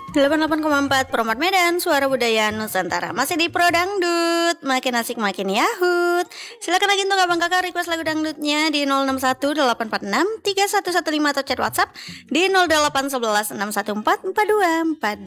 88,4 Promote Medan, Suara Budaya Nusantara. Masih di Pro Dangdut, makin asik makin yahut. Silakan lagi untuk abang kakak request lagu dangdutnya di 061 846 3115 atau chat WhatsApp di 0811 614 4242.